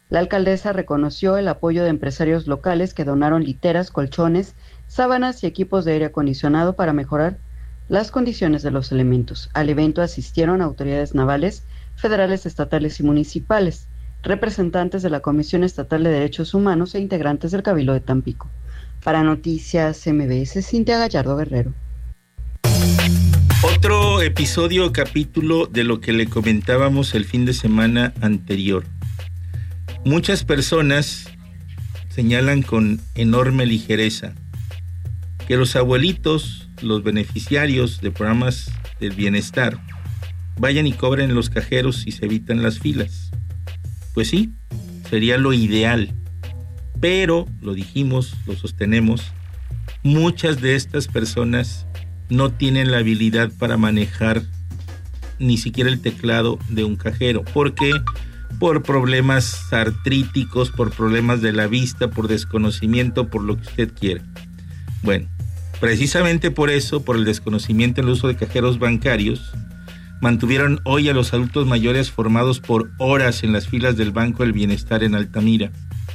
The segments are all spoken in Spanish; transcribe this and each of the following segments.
La alcaldesa reconoció el apoyo de empresarios locales que donaron literas, colchones, sábanas y equipos de aire acondicionado para mejorar las condiciones de los elementos. Al evento asistieron autoridades navales, federales, estatales y municipales, representantes de la Comisión Estatal de Derechos Humanos e integrantes del Cabildo de Tampico. Para Noticias MBS, Cintia Gallardo Guerrero. Otro episodio o capítulo de lo que le comentábamos el fin de semana anterior. Muchas personas señalan con enorme ligereza que los abuelitos, los beneficiarios de programas del bienestar, vayan y cobren en los cajeros y se evitan las filas. Pues sí, sería lo ideal, pero, lo dijimos, lo sostenemos, muchas de estas personas no tienen la habilidad para manejar ni siquiera el teclado de un cajero. ¿Por qué? Por problemas artríticos, por problemas de la vista, por desconocimiento, por lo que usted quiera. Bueno, precisamente por eso, por el desconocimiento en el uso de cajeros bancarios, mantuvieron hoy a los adultos mayores formados por horas en las filas del Banco del Bienestar en Altamira.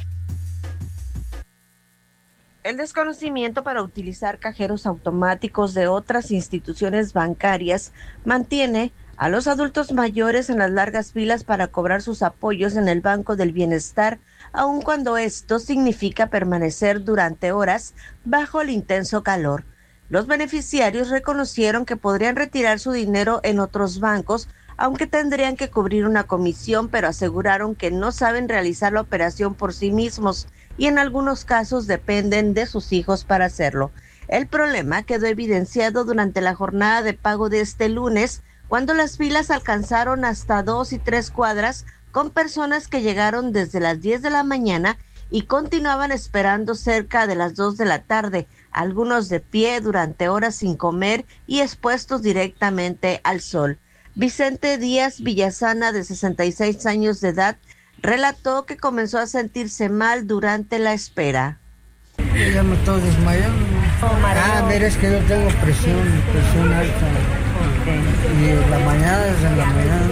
El desconocimiento para utilizar cajeros automáticos de otras instituciones bancarias mantiene a los adultos mayores en las largas filas para cobrar sus apoyos en el Banco del Bienestar, aun cuando esto significa permanecer durante horas bajo el intenso calor. Los beneficiarios reconocieron que podrían retirar su dinero en otros bancos, aunque tendrían que cubrir una comisión, pero aseguraron que no saben realizar la operación por sí mismos y en algunos casos dependen de sus hijos para hacerlo. El problema quedó evidenciado durante la jornada de pago de este lunes, cuando las filas alcanzaron hasta 2 y 3 cuadras con personas que llegaron desde las 10 de la mañana y continuaban esperando cerca de las 2 de la tarde, algunos de pie durante horas sin comer y expuestos directamente al sol. Vicente Díaz Villasana, de 66 años de edad, relató que comenzó a sentirse mal durante la espera. Ya me estoy desmayando. Mira, es que yo tengo presión alta. Y en la mañana, desde la mañana.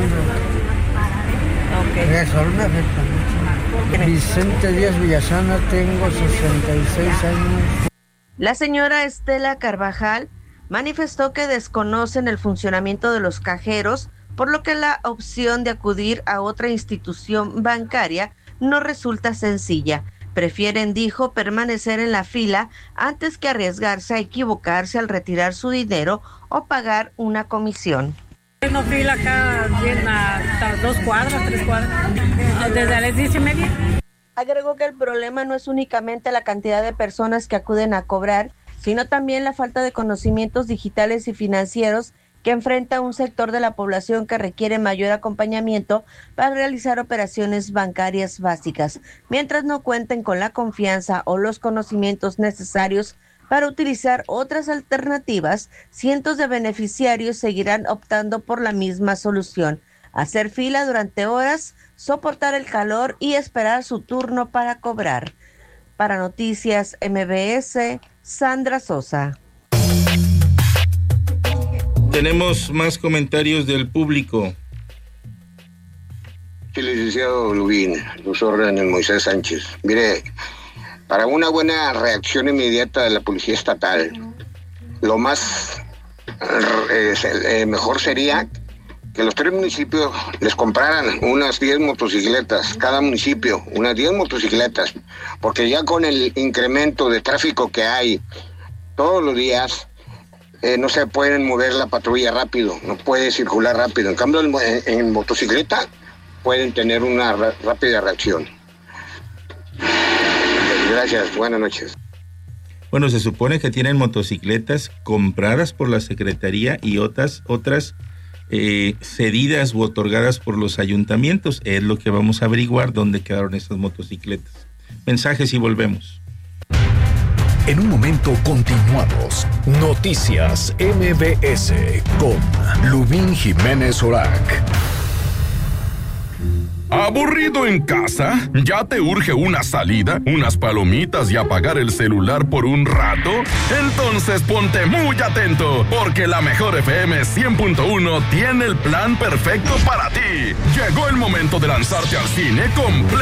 Eso me afecta mucho. Vicente Díaz Villasana, tengo 66 años. La señora Estela Carvajal manifestó que desconocen el funcionamiento de los cajeros, por lo que la opción de acudir a otra institución bancaria no resulta sencilla. Prefieren, dijo, permanecer en la fila antes que arriesgarse a equivocarse al retirar su dinero o pagar una comisión. Tengo fila acá hasta 2 cuadras, 3 cuadras, desde las 10:30. Agregó que el problema no es únicamente la cantidad de personas que acuden a cobrar, sino también la falta de conocimientos digitales y financieros que enfrenta un sector de la población que requiere mayor acompañamiento para realizar operaciones bancarias básicas. Mientras no cuenten con la confianza o los conocimientos necesarios para utilizar otras alternativas, cientos de beneficiarios seguirán optando por la misma solución: hacer fila durante horas, soportar el calor y esperar su turno para cobrar. Para Noticias MBS, Sandra Sosa. Tenemos más comentarios del público. Sí, licenciado Lubín, los órdenes Moisés Sánchez. Mire, para una buena reacción inmediata de la Policía Estatal, lo más mejor sería que los 3 municipios les compraran unas 10 motocicletas, cada municipio, unas 10 motocicletas, porque ya con el incremento de tráfico que hay todos los días, no se pueden mover la patrulla rápido, no puede circular rápido. En cambio, en motocicleta pueden tener una rápida reacción. Gracias, buenas noches. Bueno, se supone que tienen motocicletas compradas por la Secretaría y otras cedidas u otorgadas por los ayuntamientos. Es lo que vamos a averiguar, dónde quedaron esas motocicletas. Mensajes y volvemos. En un momento continuamos. Noticias MBS con Lubín Jiménez Orac. ¿Aburrido en casa? ¿Ya te urge una salida, unas palomitas y apagar el celular por un rato? Entonces ponte muy atento, porque la Mejor FM 100.1 tiene el plan perfecto para ti. Llegó el momento de lanzarte al cine con